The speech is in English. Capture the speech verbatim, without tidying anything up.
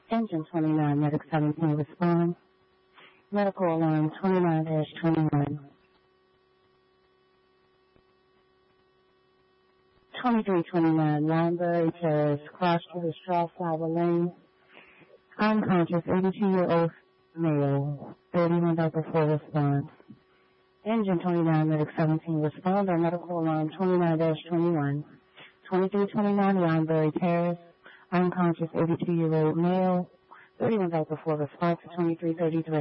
Engine twenty-nine, Medic seventeen, respond. Medical alarm twenty-nine dash twenty-one. twenty-three twenty-nine, Lineberry Terrace, cross to the Strawflower Lane. Unconscious, eighty-two-year-old male, thirty-one double four response. Engine twenty-nine, Medic seventeen, respond on medical alarm twenty-nine dash twenty-one. twenty-three twenty-nine, Lineberry Terrace, unconscious, eighty-two-year-old male, thirty-one double four response to twenty-three thirty-three.